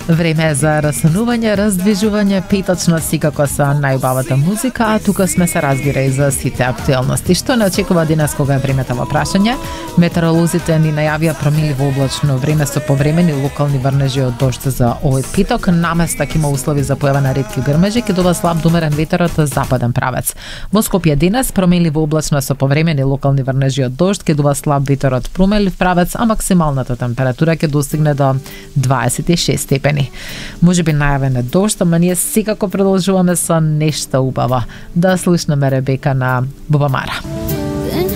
Време е за раснување, раздвижување, петочна секако со најубавата музика, а тука сме се разбира и за сите актуелности. Што не очекува денес кога е времето во прашање? Метеоролозите ни најавија промиливо облачно време со повремени локални врнежи од дожд за овој петок. Наместа ќе има услови за појава на ретки грмежи, ќе дува слаб до умерен ветер од западен правец. Во Скопје денес промиливо облачно со повремени локални врнежи од дожд, ќе дува слаб ветер од промелив правец, а максималната температура ќе достигне до 26 степени. Можеби најавен е дожд, ама ние секако продолжуваме со нешто убаво. Да слушнеме Ребека на Бубамара.